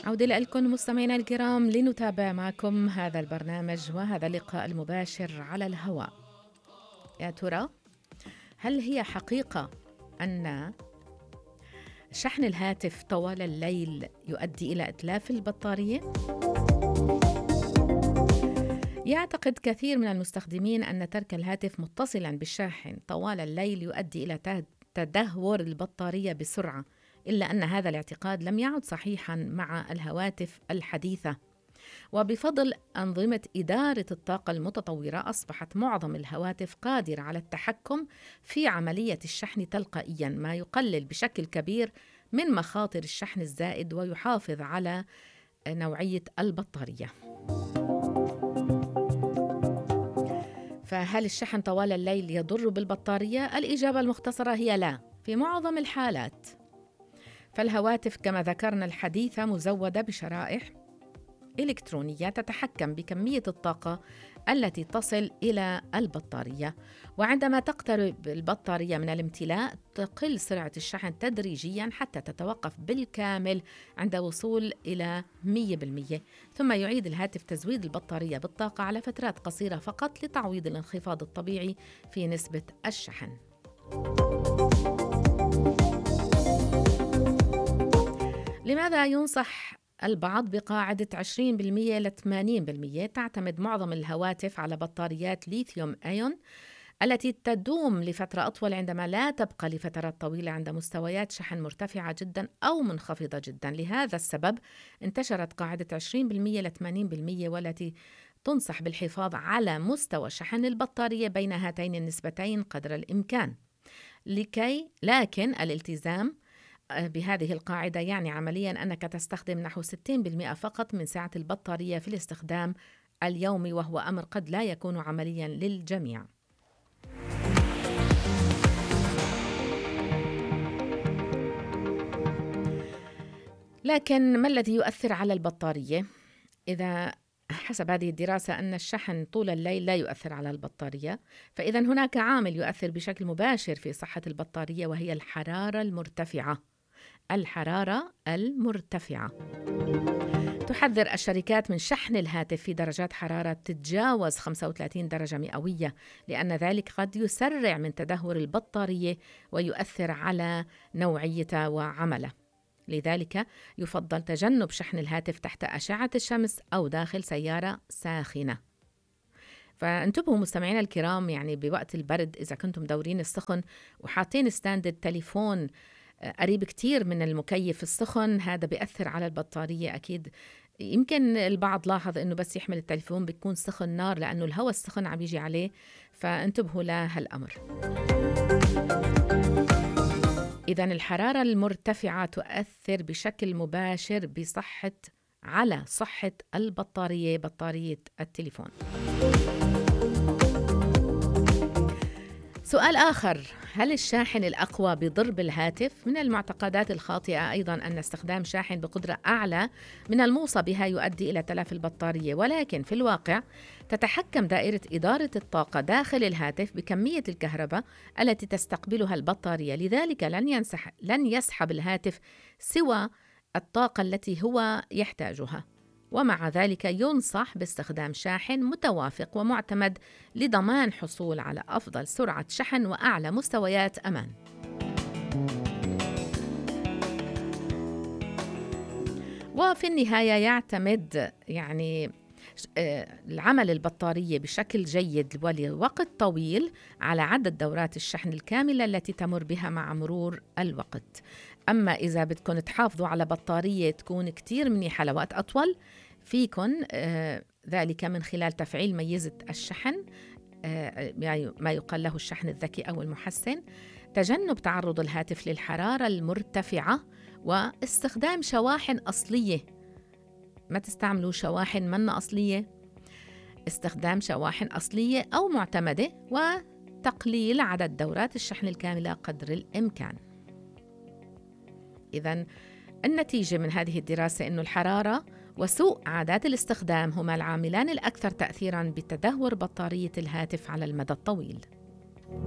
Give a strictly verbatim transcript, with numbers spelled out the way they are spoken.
عودة لكم مستمعينا الكرام لنتابع معكم هذا البرنامج وهذا اللقاء المباشر على الهواء. يا ترى هل هي حقيقة أن شحن الهاتف طوال الليل يؤدي إلى إتلاف البطارية؟ يعتقد كثير من المستخدمين أن ترك الهاتف متصلاً بالشاحن طوال الليل يؤدي إلى تدهور البطارية بسرعة، إلا أن هذا الاعتقاد لم يعد صحيحاً مع الهواتف الحديثة. وبفضل أنظمة إدارة الطاقة المتطورة أصبحت معظم الهواتف قادرة على التحكم في عملية الشحن تلقائياً، ما يقلل بشكل كبير من مخاطر الشحن الزائد ويحافظ على نوعية البطارية. فهل الشحن طوال الليل يضر بالبطارية؟ الإجابة المختصرة هي لا، في معظم الحالات. فالهواتف كما ذكرنا الحديثة مزودة بشرائح إلكترونية تتحكم بكمية الطاقة التي تصل إلى البطارية، وعندما تقترب البطارية من الامتلاء تقل سرعة الشحن تدريجياً حتى تتوقف بالكامل عند وصول إلى مئة بالمئة، ثم يعيد الهاتف تزويد البطارية بالطاقة على فترات قصيرة فقط لتعويض الانخفاض الطبيعي في نسبة الشحن. لماذا ينصح البعض بقاعدة عشرين بالمئة إلى ثمانين بالمئة؟ تعتمد معظم الهواتف على بطاريات ليثيوم أيون التي تدوم لفترة أطول عندما لا تبقى لفترات طويلة عند مستويات شحن مرتفعة جدا أو منخفضة جدا. لهذا السبب انتشرت قاعدة عشرين بالمئة إلى ثمانين بالمئة، والتي تنصح بالحفاظ على مستوى شحن البطارية بين هاتين النسبتين قدر الإمكان. لكي لكن الالتزام بهذه القاعدة يعني عملياً أنك تستخدم نحو ستين بالمئة فقط من سعة البطارية في الاستخدام اليومي، وهو أمر قد لا يكون عملياً للجميع. لكن ما الذي يؤثر على البطارية؟ إذا حسب هذه الدراسة أن الشحن طول الليل لا يؤثر على البطارية، فإذا هناك عامل يؤثر بشكل مباشر في صحة البطارية، وهي الحرارة المرتفعة. الحرارة المرتفعة تحذر الشركات من شحن الهاتف في درجات حرارة تتجاوز خمسة وثلاثين درجة مئوية، لأن ذلك قد يسرع من تدهور البطارية ويؤثر على نوعيته وعمله. لذلك يفضل تجنب شحن الهاتف تحت أشعة الشمس أو داخل سيارة ساخنة. فانتبهوا مستمعينا الكرام، يعني بوقت البرد إذا كنتم دورين السخن وحاطين ستاند التليفون قريب كتير من المكيف السخن، هذا بيأثر على البطارية أكيد. يمكن البعض لاحظ أنه بس يحمل التليفون بيكون سخن نار لأنه الهواء السخن عم يجي عليه، فانتبهوا لهالأمر. إذن الحرارة المرتفعة تؤثر بشكل مباشر بصحة على صحة البطارية، بطارية التليفون. سؤال آخر: هل الشاحن الأقوى بضر بالهاتف؟ من المعتقدات الخاطئة أيضاً أن استخدام شاحن بقدرة أعلى من الموصى بها يؤدي إلى تلف البطارية، ولكن في الواقع تتحكم دائرة إدارة الطاقة داخل الهاتف بكمية الكهرباء التي تستقبلها البطارية، لذلك لن ينسح لن يسحب الهاتف سوى الطاقة التي هو يحتاجها. ومع ذلك ينصح باستخدام شاحن متوافق ومعتمد لضمان حصول على أفضل سرعة شحن وأعلى مستويات أمان. وفي النهاية يعتمد يعني العمل البطارية بشكل جيد ولوقت طويل على عدد دورات الشحن الكاملة التي تمر بها مع مرور الوقت. أما إذا بدكم تحافظوا على بطارية تكون كتير منيحة لوقت أطول، فيكن آه ذلك من خلال تفعيل ميزة الشحن، آه ما يقال له الشحن الذكي أو المحسن، تجنب تعرض الهاتف للحرارة المرتفعة، واستخدام شواحن أصلية. ما تستعملوا شواحن من أصلية، استخدام شواحن أصلية أو معتمدة، وتقليل عدد دورات الشحن الكاملة قدر الإمكان. إذن النتيجة من هذه الدراسة أن الحرارة وسوء عادات الاستخدام هما العاملان الأكثر تأثيراً بتدهور بطارية الهاتف على المدى الطويل.